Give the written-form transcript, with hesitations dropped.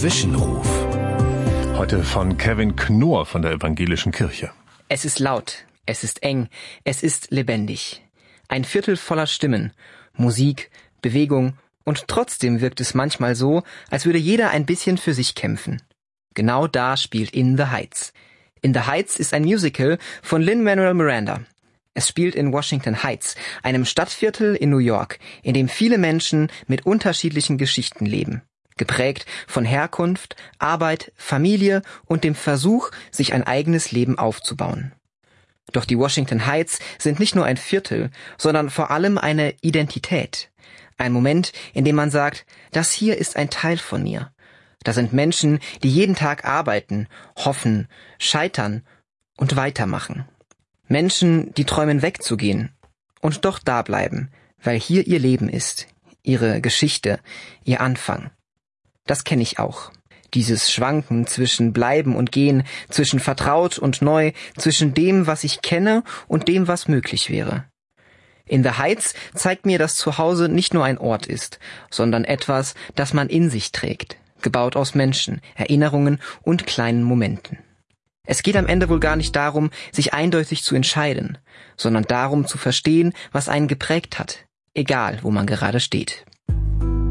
Zwischenruf. Heute von Kevin Knorr von der Evangelischen Kirche. Es ist laut, es ist eng, es ist lebendig. Ein Viertel voller Stimmen, Musik, Bewegung und trotzdem wirkt es manchmal so, als würde jeder ein bisschen für sich kämpfen. Genau da spielt In the Heights. In the Heights ist ein Musical von Lin-Manuel Miranda. Es spielt in Washington Heights, einem Stadtviertel in New York, in dem viele Menschen mit unterschiedlichen Geschichten leben. Geprägt von Herkunft, Arbeit, Familie und dem Versuch, sich ein eigenes Leben aufzubauen. Doch die Washington Heights sind nicht nur ein Viertel, sondern vor allem eine Identität. Ein Moment, in dem man sagt, das hier ist ein Teil von mir. Da sind Menschen, die jeden Tag arbeiten, hoffen, scheitern und weitermachen. Menschen, die träumen wegzugehen und doch da bleiben, weil hier ihr Leben ist, ihre Geschichte, ihr Anfang. Das kenne ich auch. Dieses Schwanken zwischen Bleiben und Gehen, zwischen vertraut und neu, zwischen dem, was ich kenne und dem, was möglich wäre. In the Heights zeigt mir, dass Zuhause nicht nur ein Ort ist, sondern etwas, das man in sich trägt, gebaut aus Menschen, Erinnerungen und kleinen Momenten. Es geht am Ende wohl gar nicht darum, sich eindeutig zu entscheiden, sondern darum zu verstehen, was einen geprägt hat, egal wo man gerade steht.